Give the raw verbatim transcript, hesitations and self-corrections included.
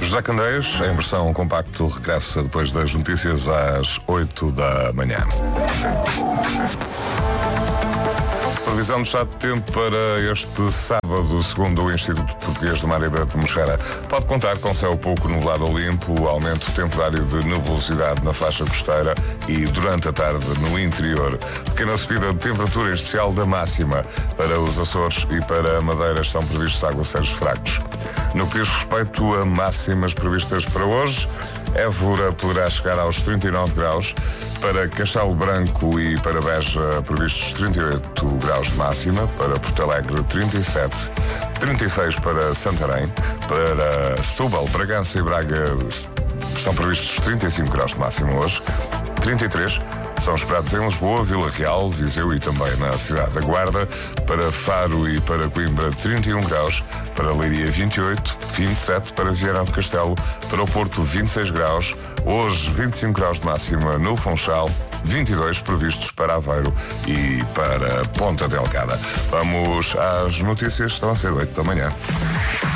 José Candeias, em versão compacto, regressa depois das notícias às oito da manhã. Previsão de estado de tempo para este sábado, segundo o Instituto Português do Mar e da Atmosfera. Pode contar com céu pouco nublado ou limpo, aumento temporário de nebulosidade na faixa costeira e durante a tarde no interior. Pequena subida de temperatura, em especial da máxima. Para os Açores e para a Madeira estão previstos aguaceiros fracos. No que diz respeito a máximas previstas para hoje, Évora poderá chegar aos trinta e nove graus, para Castelo Branco e para Beja previstos trinta e oito graus de máxima, para Porto Alegre trinta e sete, trinta e seis para Santarém, para Setúbal, Bragança e Braga estão previstos trinta e cinco graus de máxima hoje, trinta e três são esperados em Lisboa, Vila Real, Viseu e também na cidade da Guarda, para Faro e para Coimbra trinta e um graus, para Leiria vinte e oito, vinte e sete para Viana do Castelo, para o Porto vinte e seis graus, hoje vinte e cinco graus de máxima no Funchal, vinte e dois previstos para Aveiro e para Ponta Delgada. Vamos às notícias, estão a ser oito da manhã.